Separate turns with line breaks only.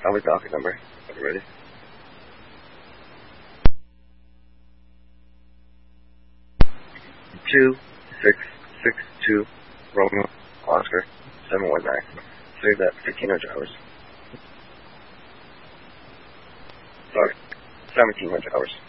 Highway docket number. Are you ready? Two 662 Romeo Oscar 719. Save that 1,500 hours. Sorry, 1,700 hours.